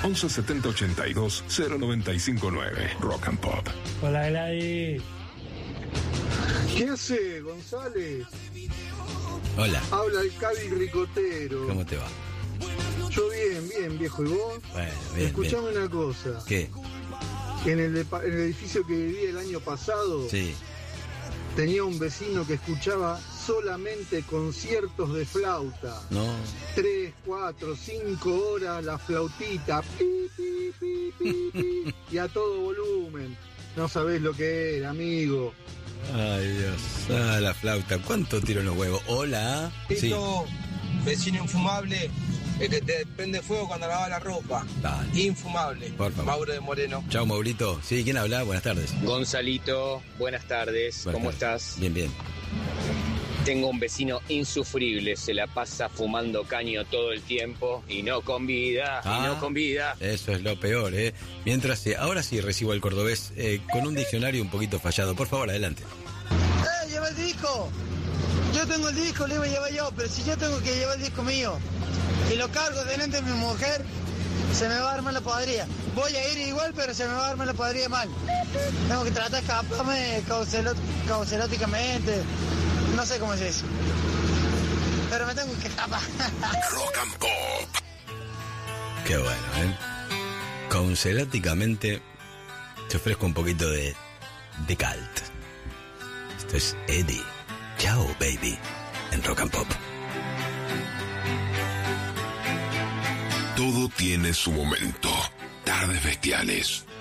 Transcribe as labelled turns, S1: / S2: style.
S1: 11 70 82 0959. Rock and Pop.
S2: Hola, Gladys.
S3: ¿Qué hace, González?
S4: Hola.
S3: Habla el Cabi Ricotero.
S4: ¿Cómo te va?
S3: Yo bien, viejo. ¿Y vos?
S4: Bueno, bien.
S3: Escuchame una cosa.
S4: ¿Qué?
S3: En el edificio que viví el año pasado,
S4: Sí.
S3: tenía un vecino que escuchaba solamente conciertos de flauta.
S4: No.
S3: 3, 4, 5 horas la flautita. Pi, pi, pi, pi, pi, y a todo volumen. No sabés lo que era, amigo.
S4: Ay, Dios. Ah, la flauta. ¿Cuánto tiro en los huevos? Hola. Sí.
S5: Vecino infumable, el que te prende fuego cuando lavas la ropa.
S4: Dale.
S5: Infumable.
S4: Por favor.
S5: Mauro de Moreno.
S4: Chao, Maurito. Sí, ¿quién habla? Buenas tardes.
S6: Gonzalito, buenas tardes. ¿Cómo estás?
S4: Bien.
S6: Tengo un vecino insufrible, se la pasa fumando caño todo el tiempo y no convida,
S4: Eso es lo peor, ¿eh? Mientras, ahora sí recibo al cordobés con un diccionario un poquito fallado. Por favor, adelante.
S7: Lleva el disco. Yo tengo el disco, lo iba a llevar yo, pero si yo tengo que llevar el disco mío y lo cargo delante de mi mujer, se me va a armar la podrida. Voy a ir igual, pero se me va a armar la podrida mal. Tengo que tratar de escaparme causelóticamente. No sé cómo es eso. Pero me tengo que escapar.
S1: Rock and Pop.
S4: Qué bueno, ¿eh? Conceláticamente te ofrezco un poquito de cult. Esto es Eddie. Chao, baby. En Rock and Pop.
S1: Todo tiene su momento. Tardes Bestiales.